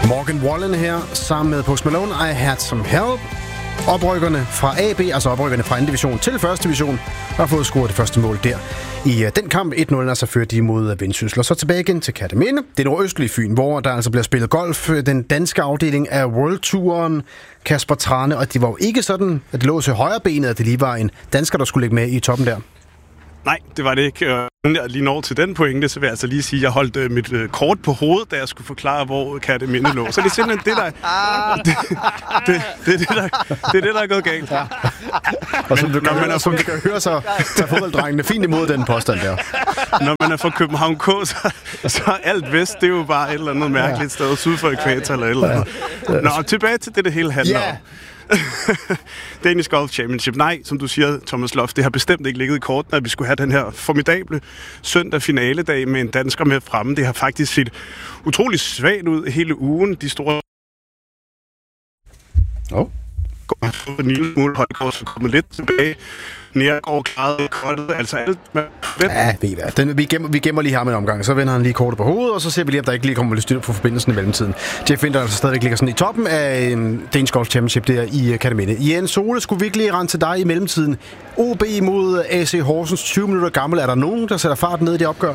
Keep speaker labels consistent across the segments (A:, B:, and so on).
A: Morgan Wallen her, sammen med Post Malone, I Had Some Help. Oprykkerne fra AB, altså oprykkerne fra 2. division til 1. division, har fået scoret det første mål der. I den kamp 1-0, altså førte de mod Vendsyssel. Og så tilbage igen til Kerteminde, det nordøstlige Fyn, hvor der altså bliver spillet golf. Den danske afdeling af World Touren, Kasper Trane, og det var jo ikke sådan, at det lå til højre benet, at det lige var en dansker, der skulle ligge med i toppen der.
B: Nej, det var det ikke. Lige når til den pointe, så vil jeg altså lige sige, at jeg holdt mit kort på hovedet, da jeg skulle forklare, hvor Kerteminde lå. Så det er simpelthen det, der det er det, der er gået galt. Ja.
A: Og som du kan høre, så tager fodbolddrengene fint imod den påstand der.
B: Når man er fra København K, så er alt vest, det er jo bare et eller andet mærkeligt sted, syd for ækvator eller et eller andet. Nå, tilbage til det hele handler om. Danish Golf Championship. Nej, som du siger, Thomas Loft, det har bestemt ikke ligget i kortene, at vi skulle have den her formidable søndag finaledag med en dansker med fremme. Det har faktisk set utrolig svagt ud hele ugen. De store... En lille smule Højgaard, så kommet lidt tilbage. Nærgaard klarede kortet, altså alt med...
A: Ja, ved I hvad. Vi gemmer lige her med en omgang, så vender han lige kortet på hovedet, og så ser vi lige, om der ikke lige kommer lidt styr på forbindelsen i mellemtiden. Jeff Winter altså stadigvæk ligger sådan i toppen af en Danish Golf Championship der i Kerteminde. Jens Sole, skulle virkelig rende til dig i mellemtiden. OB mod AC Horsens, 20 minutter gammel. Er der nogen, der sætter fart ned i det opgør?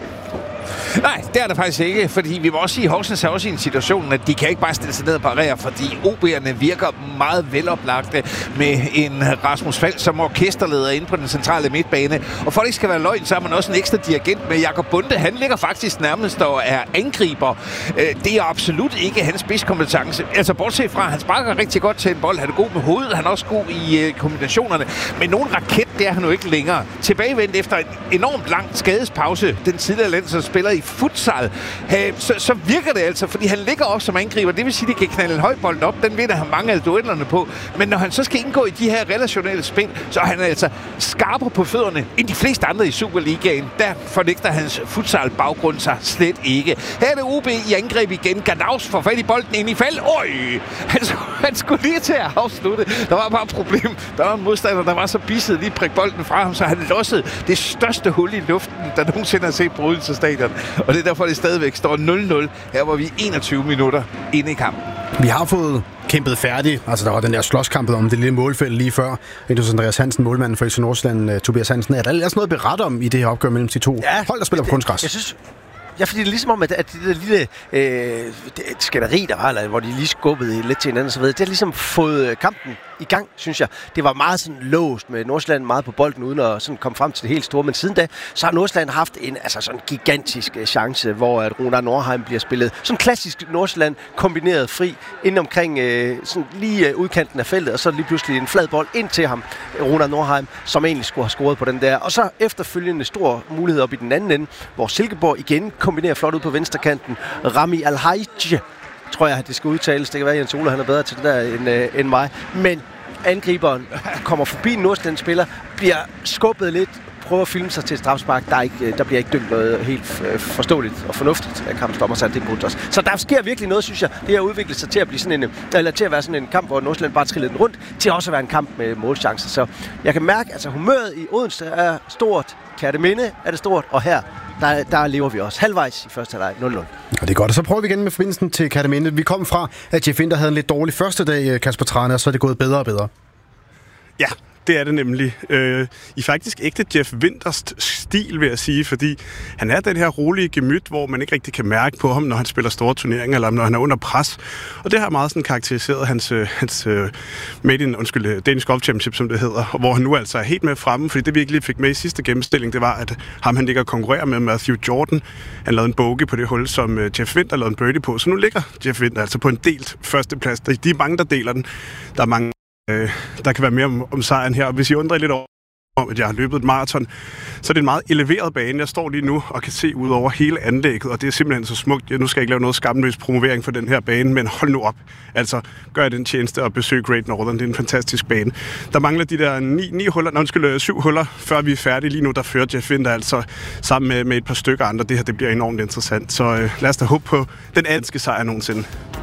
C: Nej, det er der faktisk ikke, fordi vi må også sige, at Horsens er også i en situation, at de kan ikke bare stille sig ned og parere, fordi OB'erne virker meget veloplagte med en Rasmus Falk som orkesterleder inde på den centrale midtbane. Og for det ikke skal være løgn, så har man også en ekstra dirigent med Jakob Bunde. Han ligger faktisk nærmest og er angriber. Det er absolut ikke hans spidskompetence. Altså bortset fra, at han sparker rigtig godt til en bold. Han er god med hovedet, han er også god i kombinationerne. Men nogen raket, det er han jo ikke længere. Tilbagevendt efter en enormt lang skadespause, den tidligere landsholdsspiller i futsal, så virker det altså, fordi han ligger op som angriber. Det vil sige, at de kan knalde en høj bold op. Den vinder han mange af duellerne på. Men når han så skal indgå i de her relationelle spil, så er han altså skarpere på fødderne end de fleste andre i Superligaen. Der fornægter hans futsal-baggrund sig slet ikke. Her er det OB i angreb igen. Gadaus får fat i bolden ind i fald. Han skulle lige til at afslutte. Der var bare et problem. Der var en modstander, der var så bisset lige prikke bolden fra ham, så han lossede det største hul i luften, der nogensinde har set på Odense Stadion. Og det er derfor, det stadigvæk står 0-0. Her var vi 21 minutter inde i kampen.
A: Vi har fået kæmpet færdigt. Altså, der var den der slåskampet om det lille målfelt lige før. Andreas Hansen, målmanden for FC Nordsjælland, Tobias Hansen. Er der ellers noget at berette om i det her opgør mellem de to hold, der spiller på kunstgræs?
D: Jeg synes... Ja, fordi det er ligesom om, at det der lille skænderi, der var, eller hvor de lige skubbede lidt til hinanden, så ved, det har ligesom fået kampen i gang, synes jeg. Det var meget sådan låst med Nordsjælland meget på bolden, uden at sådan komme frem til det helt store. Men siden da, så har Nordsjælland haft en sådan gigantisk chance, hvor at Runar Nordheim bliver spillet. Sådan klassisk Nordsjælland kombineret fri, ind omkring sådan lige udkanten af feltet, og så lige pludselig en flad bold ind til ham, Runar Nordheim, som egentlig skulle have scoret på den der. Og så efterfølgende stor mulighed op i den anden ende, hvor Silkeborg igen kombinerer flot ud på venstrekanten. Rami Alhaji, tror jeg, det skal udtales. Det kan være, at Jens Ole han er bedre til det der end mig. Men angriberen kommer forbi en Nordsjællands spiller, bliver skubbet lidt, prøver at filme sig til et strafspark. Der bliver ikke dømt noget helt forståeligt og fornuftigt af kampstommer sat det Butters. Så der sker virkelig noget, synes jeg. Det har udviklet sig til at blive sådan til at være sådan en kamp, hvor Nordsjælland bare trillede den rundt, til også at være en kamp med målchancer. Så jeg kan mærke, at altså, humøret i Odense er stort. Kerteminde er det stort, og her der lever vi også halvvejs i første halvleg 0-0.
A: Og det er godt, og så prøver vi igen med forbindelsen til Kerteminde. Vi kom fra, at Jeff Winter havde en lidt dårlig første dag, Kasper Trane, og så er det gået bedre og bedre.
B: Ja, det er det nemlig. I faktisk ægte Jeff Winters stil, vil jeg sige, fordi han er den her rolige gemyt, hvor man ikke rigtig kan mærke på ham, når han spiller store turneringer, eller når han er under pres. Og det har meget sådan karakteriseret hans Danish Golf Championship, som det hedder, hvor han nu altså er helt med fremme, fordi det vi ikke lige fik med i sidste gennemstilling, det var, at han ligger og konkurrerer med Matthew Jordan. Han lavede en bogey på det hul, som Jeff Winter lavede en birdie på, så nu ligger Jeff Winter altså på en delt førsteplads. De er mange, der deler den. Der er mange der kan være mere om sejren her. Og hvis I undrer lidt over, at jeg har løbet et maraton, så er det en meget eleveret bane. Jeg står lige nu og kan se ud over hele anlægget, og det er simpelthen så smukt. Nu skal jeg ikke lave noget skamløs promovering for den her bane, men hold nu op. Altså, gør jeg den tjeneste og besøg Great Northern. Det er en fantastisk bane. Der mangler de der 7 huller, før vi er færdige. Lige nu, der fører Jeff Winter altså sammen med et par stykker andre. Det her, det bliver enormt interessant. Så lad os da håbe på den danske sejr nogensinde.